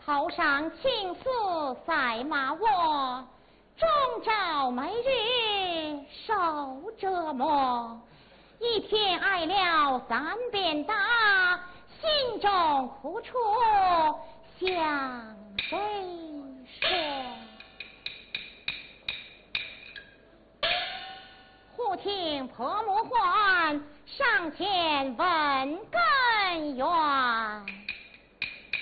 头上青丝赛马窝，终朝每日受折磨。一天挨了3鞭打，心中苦楚向谁说？忽听婆母唤，上前问根源。